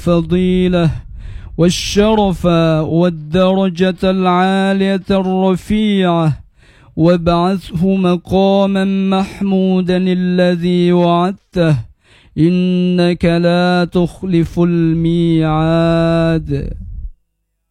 والفضيلة والشرف والدرجة العالية الرفيعة، وابعثه مقاما محمودا الذي وعدته، إنك لا تخلف الميعاد.